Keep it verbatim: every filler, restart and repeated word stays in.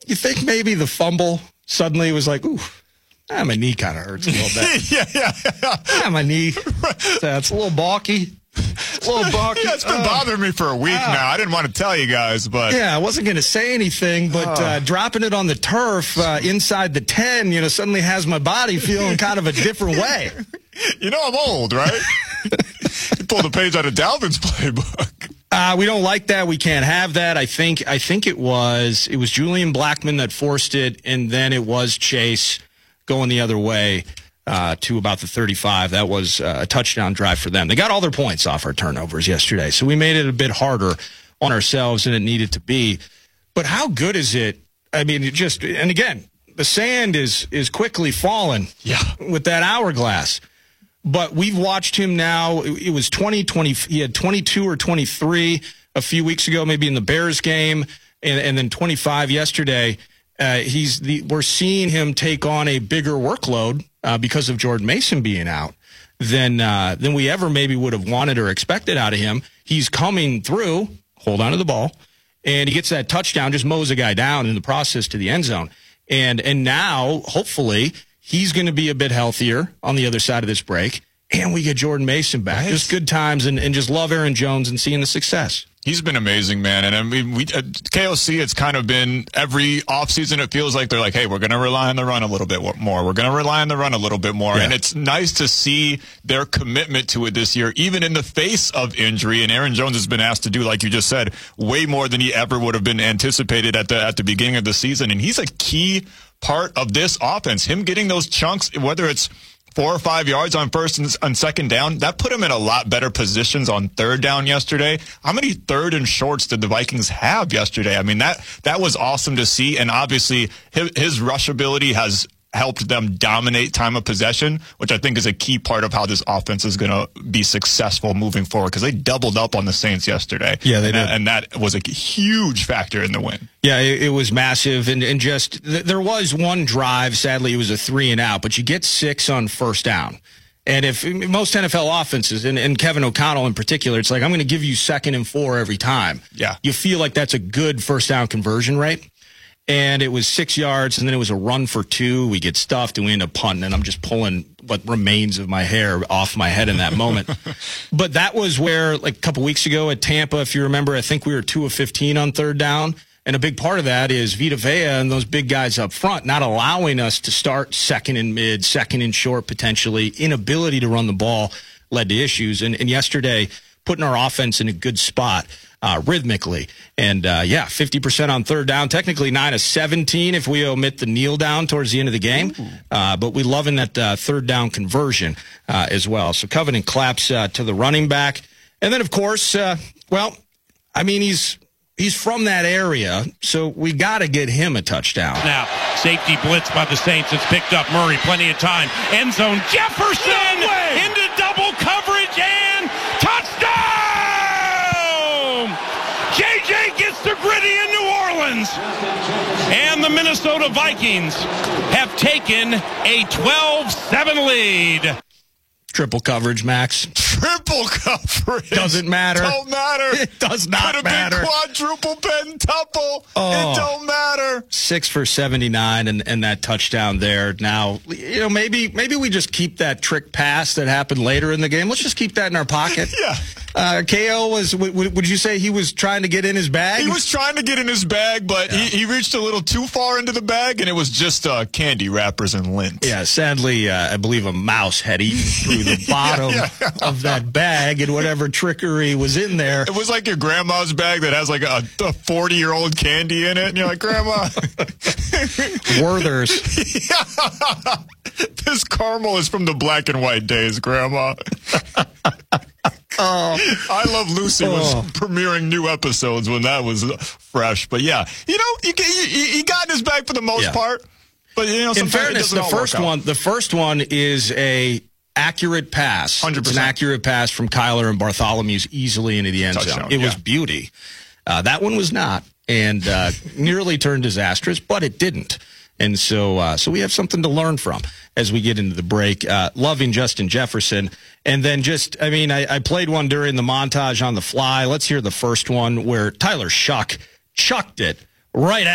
you think maybe the fumble suddenly was like, ooh, ah, my knee kind of hurts a little bit. yeah, yeah, yeah. Ah, my knee. That's a little balky. A little balky. Yeah, it's been uh, bothering me for a week uh, now. I didn't want to tell you guys, but yeah, I wasn't going to say anything, but uh, uh, dropping it on the turf uh, inside the ten, you know, suddenly has my body feeling kind of a different way. You know, I'm old, right? You pulled a page out of Dalvin's playbook. Uh, we don't like that. We can't have that. I think. I think it was it was Julian Blackmon that forced it, and then it was Chase going the other way uh, to about the thirty-five. That was uh, a touchdown drive for them. They got all their points off our turnovers yesterday, so we made it a bit harder on ourselves than it needed to be. But how good is it? I mean, it just and again, the sand is is quickly falling. Yeah, with that hourglass. But we've watched him now. It was twenty, twenty. He had twenty-two or twenty-three a few weeks ago, maybe in the Bears game, and, and then twenty-five yesterday. Uh, he's the, we're seeing him take on a bigger workload uh, because of Jordan Mason being out than uh, than we ever maybe would have wanted or expected out of him. He's coming through, hold on to the ball, and he gets that touchdown, just mows a guy down in the process to the end zone. And and now, hopefully, he's going to be a bit healthier on the other side of this break, and we get Jordan Mason back. Nice. Just good times, and, and just love Aaron Jones and seeing the success. He's been amazing, man. And I mean, we, at K O C, it's kind of been every offseason, it feels like they're like, hey, we're going to rely on the run a little bit more. We're going to rely on the run a little bit more. Yeah. And it's nice to see their commitment to it this year, even in the face of injury. And Aaron Jones has been asked to do, like you just said, way more than he ever would have been anticipated at the at the beginning of the season. And he's a key part of this offense. Him getting those chunks, whether it's four or five yards on first and on second down, that put him in a lot better positions on third down yesterday. How many third and shorts did the Vikings have yesterday? I mean, that that was awesome to see. And obviously, his, his rush ability has helped them dominate time of possession, which I think is a key part of how this offense is going to be successful moving forward, because they doubled up on the Saints yesterday. Yeah, they and did. That, and that was a huge factor in the win. Yeah, it, it was massive. And, and just th- there was one drive. Sadly, it was a three and out, but you get six on first down. And if most N F L offenses, and, and Kevin O'Connell in particular, it's like, I'm going to give you second and four every time. Yeah. You feel like that's a good first down conversion rate. And it was six yards, and then it was a run for two. We get stuffed, and we end up punting, and I'm just pulling what remains of my hair off my head in that moment. But that was where, like a couple weeks ago at Tampa, if you remember, I think we were two of fifteen on third down. And a big part of that is Vita Vea and those big guys up front not allowing us to start second and mid, second and short potentially. Inability to run the ball led to issues. And, and yesterday, putting our offense in a good spot. Uh, rhythmically. And, uh, yeah, fifty percent on third down. Technically nine of seventeen if we omit the kneel down towards the end of the game. Uh, but we loving that uh, third down conversion uh, as well. So Covenant claps uh, to the running back. And then, of course, uh, well, I mean, he's he's from that area, so we got to get him a touchdown. Now, safety blitz by the Saints. It's picked up. Murray, plenty of time. End zone. Jefferson no into double coverage and touchdown! J J gets the gritty in New Orleans. And the Minnesota Vikings have taken a twelve seven lead. Triple coverage, Max. Triple coverage. Doesn't matter. Don't matter. It does not Could have matter. been quadruple pentuple. Oh. It don't matter. Six for seventy-nine and, and that touchdown there. Now, you know, maybe maybe we just keep that trick pass that happened later in the game. Let's just keep that in our pocket. Yeah. Uh, K O was, w- would you say he was trying to get in his bag? He was trying to get in his bag, but yeah. he, he reached a little too far into the bag, and it was just uh, candy wrappers and lint. Yeah, sadly, uh, I believe a mouse had eaten through the bottom yeah, yeah. of that bag, and whatever trickery was in there. It was like your grandma's bag that has like a forty-year-old candy in it, and you're like, Grandma. Werther's. Yeah. This caramel is from the black and white days, Grandma. Oh, I Love Lucy was oh. premiering new episodes when that was fresh. But yeah, you know, he, he, he got in his bag for the most yeah. part. But you know, in fairness, the first one, the first one is a accurate pass. one hundred percent. It's an accurate pass from Kyler and Bartholomew's easily into the end Touchdown, zone. It yeah. was beauty. Uh, that one was not, and uh, nearly turned disastrous, but it didn't. And so, uh, so we have something to learn from as we get into the break. Uh, loving Justin Jefferson. And then just, I mean, I, I played one during the montage on the fly. Let's hear the first one where Tyler Shuck chucked it right